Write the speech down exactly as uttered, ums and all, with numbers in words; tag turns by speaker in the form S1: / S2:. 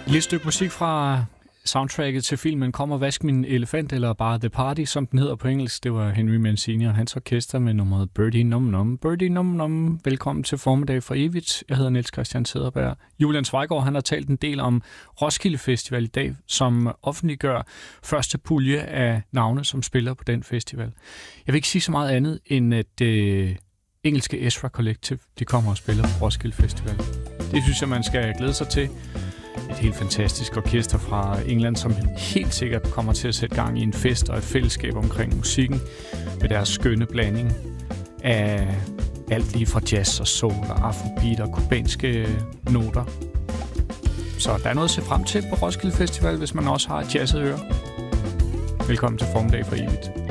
S1: Lidt stykke musik fra soundtracket til filmen Kom og vask min elefant, eller bare The Party, som den hedder på engelsk. Det var Henry Mancini og hans orkester med nummeret Birdie Num Num. Birdie Num Num. Velkommen til Formiddag for evigt. Jeg hedder Niels Christian Cederberg. Julian Zweigård, han har talt en del om Roskilde Festival i dag, som offentliggør første pulje af navne, som spiller på den festival. Jeg vil ikke sige så meget andet, end at øh, engelske Ezra Collective, de kommer og spiller på Roskilde Festival. Det synes jeg, man skal glæde sig til. Et helt fantastisk orkester fra England, som helt sikkert kommer til at sætte gang i en fest og et fællesskab omkring musikken med deres skønne blanding af alt lige fra jazz og soul og afrobeat og kubanske noter. Så der er noget at se frem til på Roskilde Festival, hvis man også har et jazzet øre. Velkommen til Formiddag for evigt.